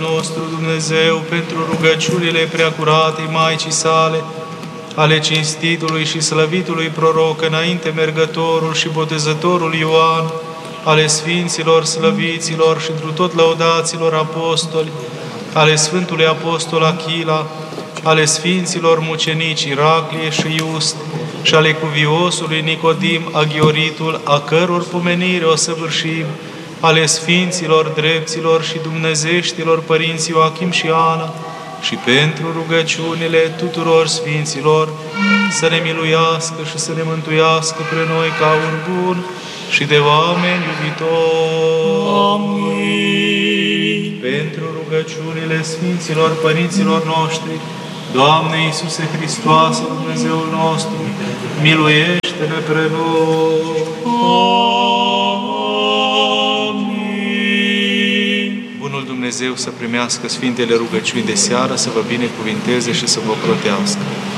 nostru Dumnezeu, pentru rugăciunile preacuratei Maicii sale, ale cinstitului și slăvitului proroc, înainte mergătorul și botezătorul Ioan, ale sfinților, slăviților și întru tot lăudaților apostoli, ale Sfântului Apostol Achila, ale sfinților mucenici Iraclie și Iust, și ale cuviosului Nicodim Aghioritul, a căror pomenire o săvârșim, ale sfinților, drepților și dumnezeștilor părinți Ioachim și Ana, și pentru rugăciunile tuturor sfinților, să ne miluiască și să ne mântuiască pre noi ca un bun și de oameni iubitori. Amin. Pentru rugăciunile sfinților părinților noștri, Doamne Iisuse Hristoase, Dumnezeul nostru, miluiește-ne pre noi. Bunul Dumnezeu să primească sfintele rugăciuni de seară, să vă binecuvinteze și să vă protească.